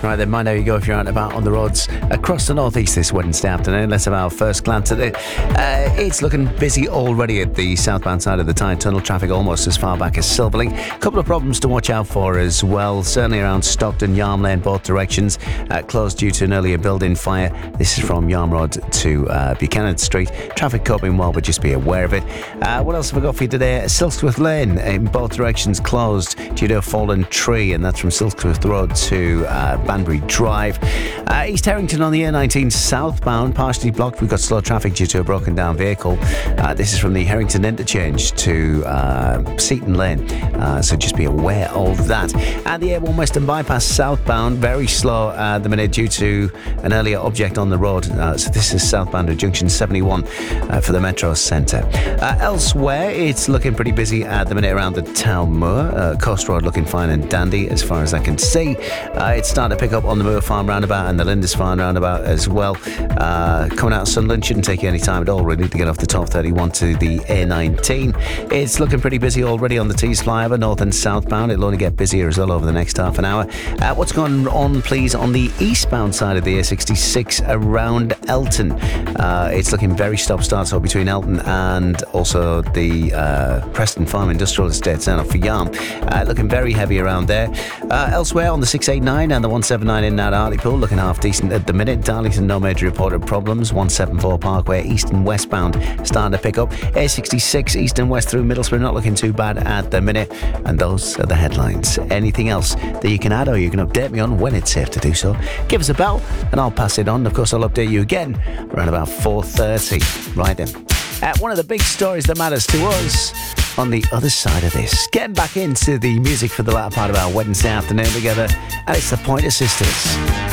Right then, mind how you go if you're out and about on the roads across the northeast this Wednesday afternoon. Let's have our first glance at it. It's looking busy already at the southbound side of the Tyne Tunnel. Traffic almost as far back as Silverlink. A couple of problems to watch out for as well. Certainly around Stockton, Yarm Lane, both directions. Closed due to an earlier building fire. This is from Yarm Road to Buchanan Street. Traffic coping well, but just be aware of it. What else have I got for you today? Silksworth Lane in both directions closed due to a fallen tree, and that's from Silksworth Road to Banbury Drive. East Harrington on the A19 southbound, partially blocked. We've got slow traffic due to a broken down vehicle. This is from the Harrington interchange to Seaton Lane, so just be aware of that. And the A1 Western Bypass southbound, very slow at the minute due to an earlier object on the road. So this is southbound at junction 71 for the Metro Centre. Elsewhere, it's looking pretty busy at the minute around the Town Moor. Coast Road looking fine and dandy as far as I can see. It's starting to pick up on the Moor Farm roundabout and the Lindisfarne roundabout as well. Coming out of Sunderland shouldn't take you any time at all really to get off the top 31 to the A19. It's looking pretty busy already on the Tees flyover, north and southbound. It'll only get busier as well over the next half an hour. What's going on, please, on the eastbound side of the A66 around Elton? It's looking very stop-start, so between Elton and also the Preston Farm Industrial Estates down for Yarm. Looking very heavy around there. Elsewhere on the 689 and the 179 in that Hartlepool, looking half decent at the minute. Darlington, no major reported problems. 174 Parkway, east and westbound, starting to pick up. A66 east and west through Middlesbrough, not looking too bad at the minute. And those are the headlines. Anything else that you can add or you can update me on when it's safe to do so, give us a bell and I'll pass it on. Of course, I'll update you again around about 4:30. Right then. One of the big stories that matters to us on the other side of this. Getting back into the music for the latter part of our Wednesday afternoon together, and it's the Pointer Sisters.